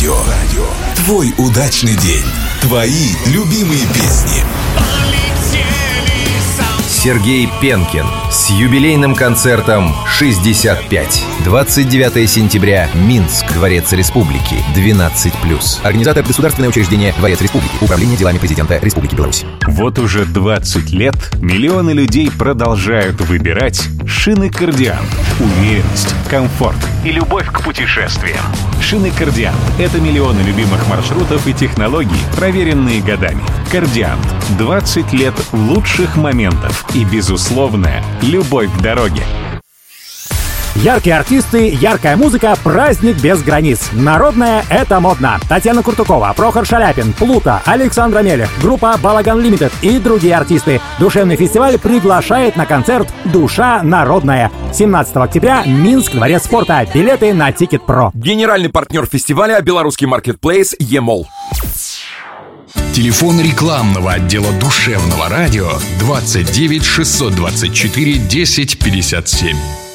Твой удачный день. Твои любимые песни. Сергей Пенкин с юбилейным концертом «65». 29 сентября. Минск. Дворец Республики. 12+. Организатор — государственное учреждение «Дворец Республики». Управление делами президента Республики Беларусь. Вот уже 20 лет миллионы людей продолжают выбирать шины «Кардиант». Уверенность, комфорт и любовь к путешествиям. Шины «Кардиант» — это миллионы любимых маршрутов и технологий, проверенные годами. «Кардиант» — 20 лет лучших моментов и безусловная любовь к дороге. Яркие артисты, яркая музыка, праздник без границ. Народная — это модно. Татьяна Куртукова, Прохор Шаляпин, Плута, Александра Мелех, группа «Балаган Лимитед» и другие артисты. Душевный фестиваль приглашает на концерт «Душа народная». 17 октября. Минск. Дворец спорта. Билеты на Ticket.pro. Генеральный партнер фестиваля — белорусский маркетплейс «Емол». Телефон рекламного отдела душевного радио 29 624 10 57.